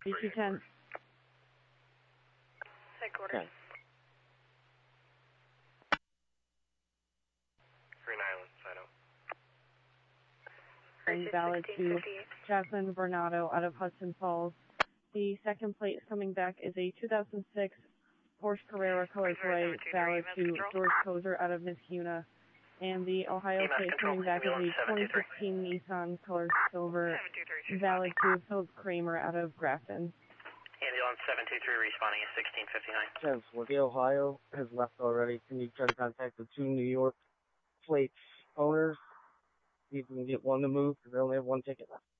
3210. Headquarters. Green Island, Sino. And valid to Jacqueline Bernardo out of Hudson Falls. The second plate coming back is a 2006 Porsche Carrera Color Gray, valid to George Kozer out of Niskuna. And the Ohio plate coming back is a 2016 Nissan Color Silver, valid to Philip Kramer out of Grafton. Ambulance 723 responding at 1659. 10, well, the Ohio has left already. Can you try to contact the 2 New York plates owners? See if we can get one to move, because they only have one ticket left.